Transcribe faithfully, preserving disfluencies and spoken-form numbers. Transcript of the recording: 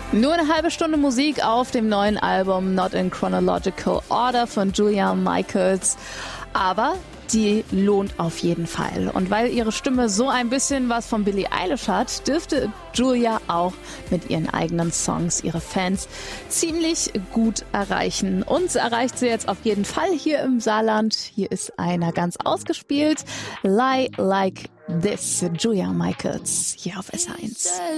Nur eine halbe Stunde Musik auf dem neuen Album Not in Chronological Order von Julia Michaels. Aber die lohnt auf jeden Fall. Und weil ihre Stimme so ein bisschen was von Billie Eilish hat, dürfte Julia auch mit ihren eigenen Songs ihre Fans ziemlich gut erreichen. Uns erreicht sie jetzt auf jeden Fall hier im Saarland. Hier ist einer ganz ausgespielt. Lie Like This, Julia Michaels, hier auf S eins.